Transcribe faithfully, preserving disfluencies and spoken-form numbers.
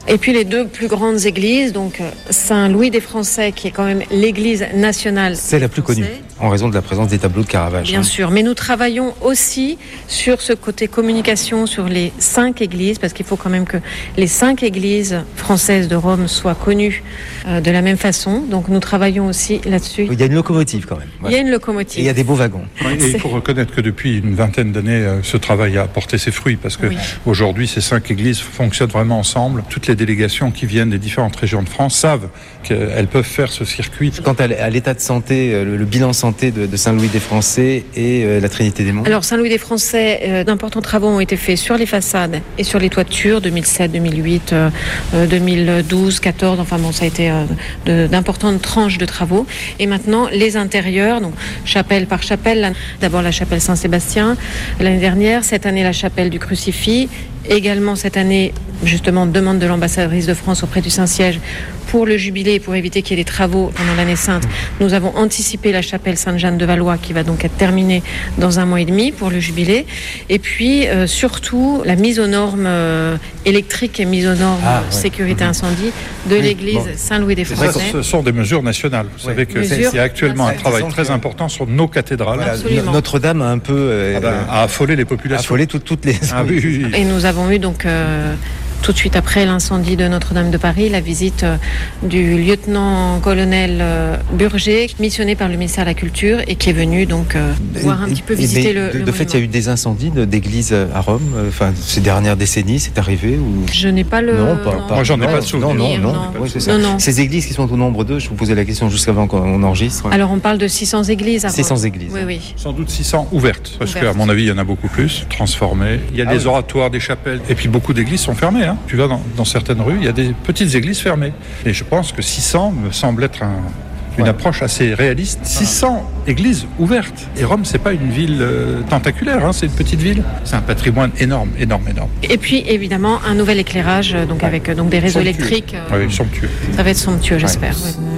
Et puis les deux plus grandes églises, donc Saint-Louis des Français, qui est quand même l'église nationale. C'est la plus Français. connue, en raison de la présence des tableaux de Caravage. Bien hein. sûr, mais nous travaillons aussi sur ce côté communication, sur les cinq églises, parce qu'il faut quand même que les cinq églises françaises de Rome soient connues euh, de la même façon. Donc nous travaillons aussi là-dessus. Il y a une locomotive quand même. Il y a une locomotive. Et il y a des beaux wagons. Oui, et il faut reconnaître que depuis une vingtaine d'années, euh, ce travail a porté ses fruits, parce que Oui. aujourd'hui, ces cinq églises fonctionnent vraiment ensemble. Toutes les délégations qui viennent des différentes régions de France savent qu'elles peuvent faire ce circuit. Quant à l'état de santé, le, le bilan santé de, de Saint-Louis des Français et euh, la Trinité des Monts. Alors Saint-Louis des Français, euh, d'importants travaux ont été faits sur les façades et sur les toitures, deux mille sept, deux mille huit, euh, deux mille douze, quatorze, enfin bon, ça a été euh, de, d'importantes tranches de travaux. Et maintenant, les intérieurs, donc chapelle par chapelle, d'abord la chapelle Saint-Sébastien, l'année dernière, cette année la chapelle du Crucifix, également cette année, justement, demande de l'ambassadrice de France auprès du Saint-Siège pour le jubilé et pour éviter qu'il y ait des travaux pendant l'année sainte. Nous avons anticipé la chapelle Sainte-Jeanne de Valois qui va donc être terminée dans un mois et demi pour le jubilé. Et puis, euh, surtout, la mise aux normes euh, électriques et mise aux normes Ah, euh, ouais. sécurité incendie de Oui, l'église bon. Saint-Louis des Ça, Français. ce sont des mesures nationales. Vous Ouais. savez qu'il Mesures y a actuellement un nationales. travail Disons très que- important sur nos cathédrales. Voilà, Absolument. no- Notre-Dame a un peu euh, Ah ben, à affoler les populations. affolé tout- toutes les... Ah oui, oui, oui. Et nous avons eu donc euh, tout de suite après l'incendie de Notre-Dame de Paris la visite euh, du lieutenant-colonel euh, Burger, missionné par le ministère de la Culture et qui est venu donc euh, voir un Et- petit peu et- visiter mais le, De, le de fait, il y a eu des incendies de- d'églises à Rome, euh, enfin, ces dernières décennies, c'est arrivé ou... Je n'ai pas le... Non, pas, pas- Moi, j'en ai pas pas le de souvenir. Non, non, non. non. Oui, c'est ça. Non, non. Ces églises qui sont au nombre deux, je vous posais la question juste avant qu'on enregistre. Alors on parle de six cents églises à Rome. six cents églises. Oui, oui. Sans doute six cents ouvertes, parce Ouvertes. qu'à mon avis, il y en a beaucoup plus, transformées. Il y a Ah des oui. oratoires, des chapelles, et puis beaucoup d'églises sont fermées. Hein. Tu vas dans, dans certaines rues, il y a des petites églises fermées. Et je pense que six cents me semble être un, une Ouais. approche assez réaliste. six cents églises ouvertes. Et Rome, c'est pas une ville euh, tentaculaire, hein, c'est une petite ville. C'est un patrimoine énorme, énorme, énorme. Et puis évidemment un nouvel éclairage euh, donc avec euh, donc des réseaux Somptueux. électriques. euh, Oui, somptueux. Ça va être somptueux, j'espère. Oui.